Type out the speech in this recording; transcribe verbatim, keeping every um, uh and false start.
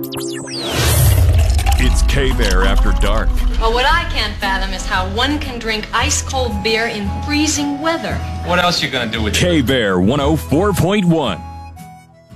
It's K-Bear After Dark. Well, what I can't fathom is how one can drink ice-cold beer in freezing weather. What else you gonna do with it? K-Bear one oh four point one.